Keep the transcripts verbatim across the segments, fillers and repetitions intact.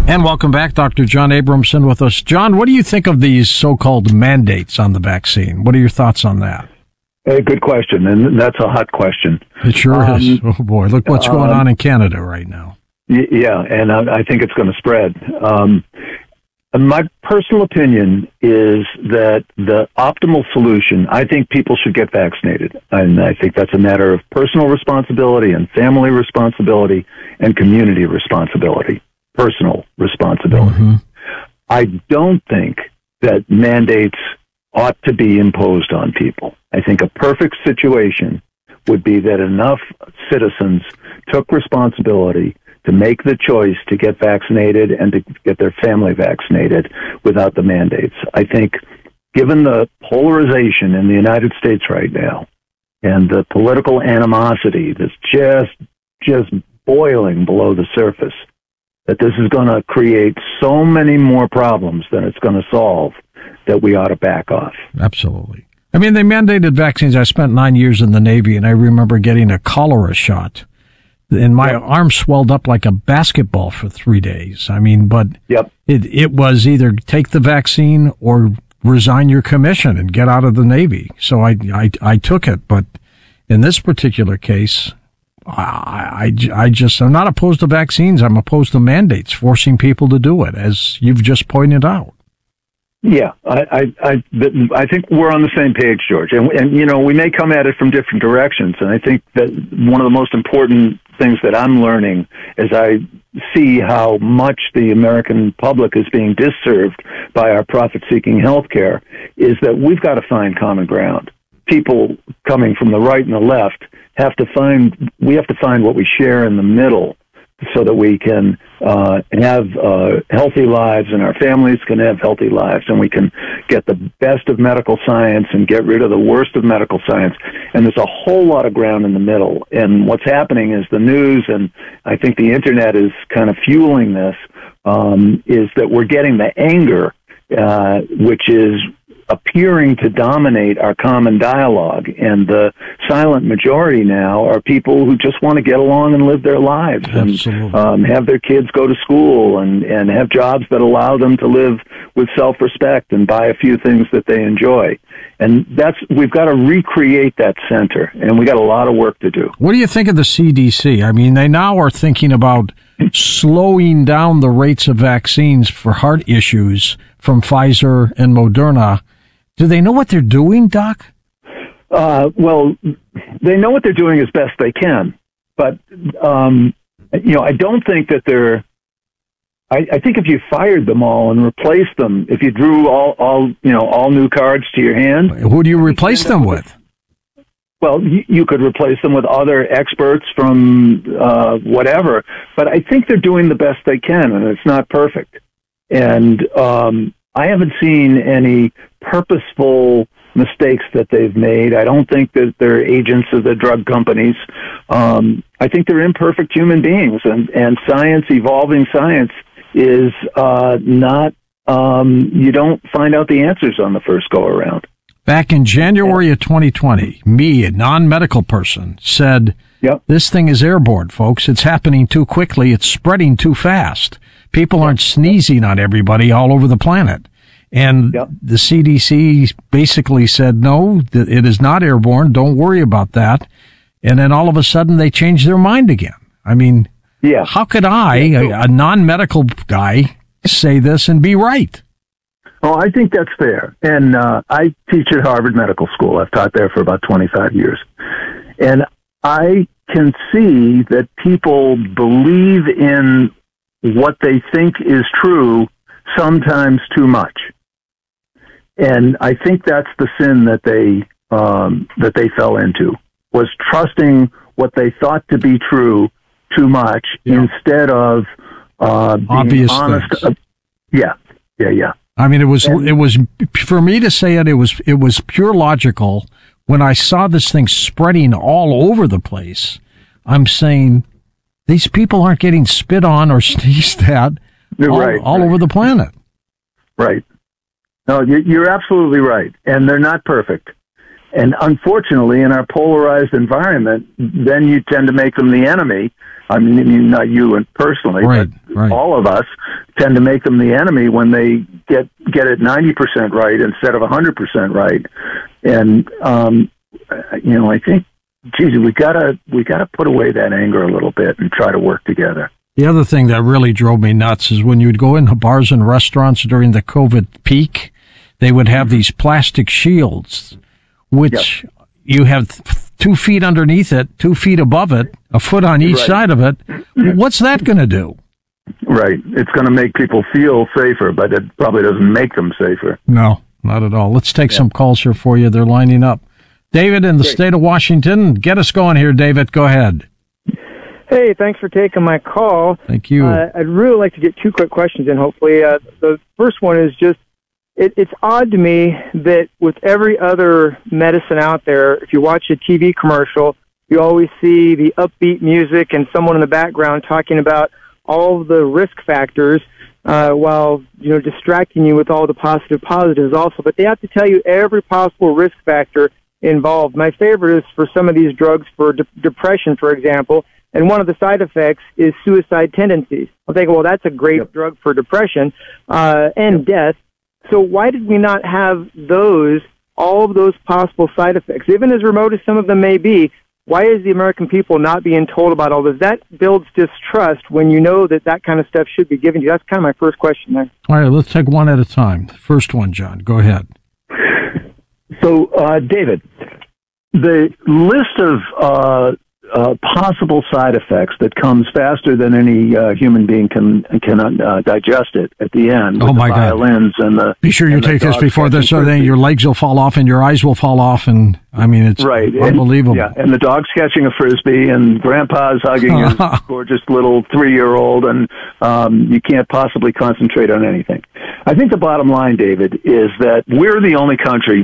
And welcome back, Doctor John Abramson with us. John, what do you think of these so-called mandates on the vaccine? What are your thoughts on that? A good question, and that's a hot question. It sure um, is. Oh, boy. Look what's um, going on in Canada right now. Y- yeah, and I, I think it's going to spread. Um, my personal opinion is that the optimal solution, I think people should get vaccinated. And I think that's a matter of personal responsibility and family responsibility and community responsibility, personal responsibility. Mm-hmm. I don't think that mandates ought to be imposed on people. I think a perfect situation would be that enough citizens took responsibility to make the choice to get vaccinated and to get their family vaccinated without the mandates. I think given the polarization in the United States right now and the political animosity that's just just boiling below the surface, that this is going to create so many more problems than it's going to solve, that we ought to back off. Absolutely. I mean, they mandated vaccines. I spent nine years in the Navy, and I remember getting a cholera shot. And my yep. arm swelled up like a basketball for three days. I mean, but yep. it it was either take the vaccine or resign your commission and get out of the Navy. So I, I, I took it. But in this particular case, I, I, I just, I'm not opposed to vaccines. I'm opposed to mandates, forcing people to do it, as you've just pointed out. Yeah, I, I, I, I think we're on the same page, George. And, and, you know, we may come at it from different directions. And I think that one of the most important things that I'm learning as I see how much the American public is being disserved by our profit-seeking healthcare is that we've got to find common ground. People coming from the right and the left have to find, we have to find what we share in the middle, so that we can uh, have uh, healthy lives and our families can have healthy lives, and we can get the best of medical science and get rid of the worst of medical science. And there's a whole lot of ground in the middle. And what's happening is the news, and I think the Internet is kind of fueling this, um, is that we're getting the anger, uh, which is appearing to dominate our common dialogue. And the silent majority now are people who just want to get along and live their lives and um, have their kids go to school and, and have jobs that allow them to live with self-respect and buy a few things that they enjoy. And that's, we've got to recreate that center, and we got a lot of work to do. What do you think of the C D C? I mean, they now are thinking about slowing down the rates of vaccines for heart issues from Pfizer and Moderna. Do they know what they're doing, Doc? Uh, well, they know what they're doing as best they can. But, um, you know, I don't think that they're, I, I think if you fired them all and replaced them, if you drew all, all, you know, all new cards to your hand. Who do you replace them with? Well, you, you could replace them with other experts from uh, whatever. But I think they're doing the best they can, and it's not perfect. And um, I haven't seen any purposeful mistakes that they've made. I don't think that they're agents of the drug companies. Um, I think they're imperfect human beings, and, and science, evolving science, is uh, not, um, you don't find out the answers on the first go around. Back in January of twenty twenty, me, a non-medical person, said, yep. This thing is airborne, folks. It's happening too quickly. It's spreading too fast. People aren't sneezing on everybody all over the planet. And yep. the C D C basically said, no, it is not airborne. Don't worry about that. And then all of a sudden they changed their mind again. I mean, yeah. how could I, a, a non-medical guy, say this and be right? Oh, I think that's fair. And uh, I teach at Harvard Medical School. I've taught there for about twenty-five years. And I can see that people believe in what they think is true sometimes too much. And I think that's the sin that they um, that they fell into, was trusting what they thought to be true too much, yeah. instead of uh, being obvious honest. Uh, yeah, yeah, yeah. I mean, it was and, it was for me to say it. It was it was pure logical. When I saw this thing spreading all over the place, I'm saying these people aren't getting spit on or sneezed at all, right, all right. over the planet. Right. No, you're absolutely right. And they're not perfect. And unfortunately, in our polarized environment, then you tend to make them the enemy I mean, not you and personally, right, but right. all of us tend to make them the enemy when they get get it ninety percent right instead of one hundred percent right. And, um, you know, I think, geez, we gotta, we gotta put away that anger a little bit and try to work together. The other thing that really drove me nuts is when you would go into bars and restaurants during the COVID peak, they would have these plastic shields, which yep. you have two feet underneath it, two feet above it, a foot on each right. side of it. What's that going to do? Right. It's going to make people feel safer, but it probably doesn't make them safer. No, not at all. Let's take yeah. some calls here for you. They're lining up. David in the Great. state of Washington. Get us going here, David. Go ahead. Hey, thanks for taking my call. Thank you. Uh, I'd really like to get two quick questions in, hopefully. Uh, the first one is just, it, it's odd to me that with every other medicine out there, if you watch a T V commercial, you always see the upbeat music and someone in the background talking about all of the risk factors uh, while, you know, distracting you with all the positive positives also. But they have to tell you every possible risk factor involved. My favorite is for some of these drugs for de- depression, for example, and one of the side effects is suicide tendencies. I'm thinking, well, that's a great yep. drug for depression uh, and death. So why did we not have those, all of those possible side effects? Even as remote as some of them may be, why is the American people not being told about all this? That builds distrust when you know that that kind of stuff should be given to you. That's kind of my first question there. All right, let's take one at a time. First one, John, go ahead. So, uh, David, the list of uh, uh, possible side effects that comes faster than any uh, human being can can uh, digest it at the end. Oh, with my the violins God. And the, Be sure you take this before this, so then your legs will fall off and your eyes will fall off. And, I mean, it's right. unbelievable. And, yeah, and the dog's catching a Frisbee and Grandpa's hugging his gorgeous little three-year-old, and um, you can't possibly concentrate on anything. I think the bottom line, David, is that we're the only country,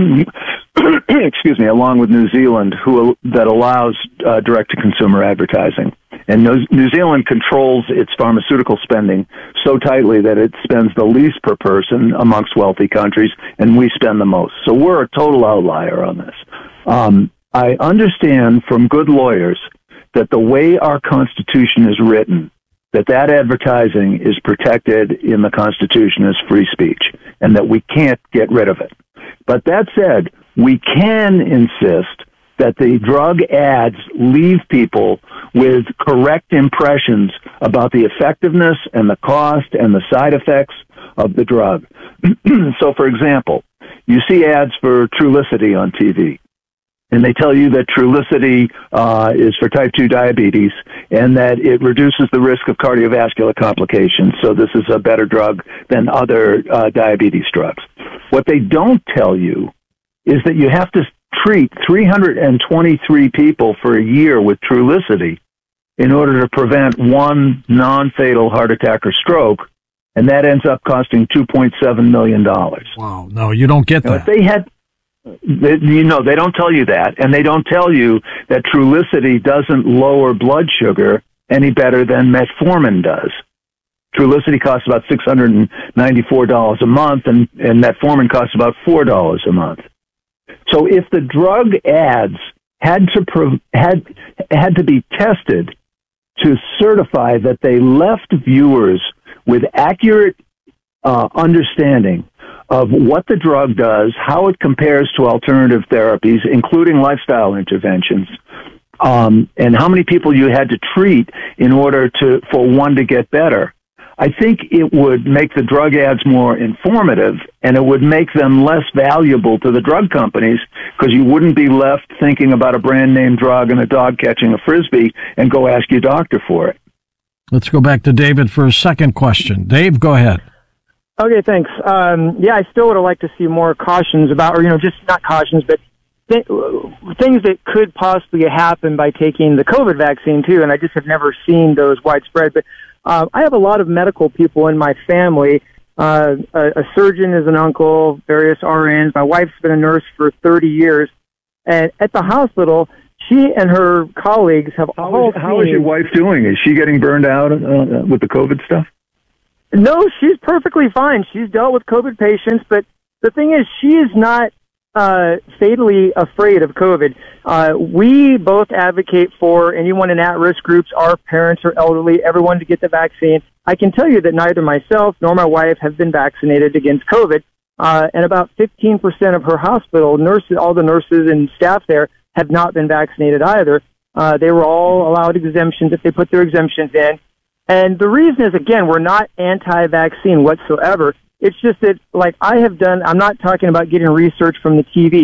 excuse me, along with New Zealand, who that allows uh, direct-to-consumer advertising. And New Zealand controls its pharmaceutical spending so tightly that it spends the least per person amongst wealthy countries, and we spend the most. So we're a total outlier on this. Um, I understand from good lawyers that the way our Constitution is written, that that advertising is protected in the Constitution as free speech, and that we can't get rid of it. But that said, we can insist that the drug ads leave people with correct impressions about the effectiveness and the cost and the side effects of the drug. So, for example, you see ads for Trulicity on T V, and they tell you that Trulicity uh, is for type two diabetes and that it reduces the risk of cardiovascular complications, so this is a better drug than other uh, diabetes drugs. What they don't tell you is that you have to treat three hundred twenty-three people for a year with Trulicity in order to prevent one non-fatal heart attack or stroke, and that ends up costing two point seven million dollars. Wow, no, you don't get now, that. If they had, they, you know, they don't tell you that, and they don't tell you that Trulicity doesn't lower blood sugar any better than metformin does. Trulicity costs about six hundred ninety-four dollars a month, and, and metformin costs about four dollars a month. So if the drug ads had to prov- had had to be tested to certify that they left viewers with accurate uh, understanding of what the drug does, how it compares to alternative therapies, including lifestyle interventions, um, and how many people you had to treat in order to for one to get better, I think it would make the drug ads more informative, and it would make them less valuable to the drug companies, because you wouldn't be left thinking about a brand name drug and a dog catching a Frisbee and go ask your doctor for it. Let's go back to David for a second question. Dave, go ahead. Okay, thanks. Um, yeah, I still would have liked to see more cautions about, or, you know, just not cautions, but th- things that could possibly happen by taking the COVID vaccine, too, and I just have never seen those widespread. But uh, I have a lot of medical people in my family. Uh, a, a surgeon is an uncle, various R Ns. My wife's been a nurse for thirty years. And at the hospital, she and her colleagues have how all is, how is seen, your wife doing? Is she getting burned out uh, with the COVID stuff? No, she's perfectly fine. She's dealt with COVID patients, but the thing is, she is not uh, fatally afraid of COVID. Uh, we both advocate for anyone in at-risk groups, our parents or elderly, everyone to get the vaccine. I can tell you that neither myself nor my wife have been vaccinated against COVID, uh, and about fifteen percent of her hospital nurses, all the nurses and staff there, have not been vaccinated either. Uh, they were all allowed exemptions if they put their exemptions in. And the reason is, again, we're not anti-vaccine whatsoever. It's just that, like I have done, I'm not talking about getting research from the T V.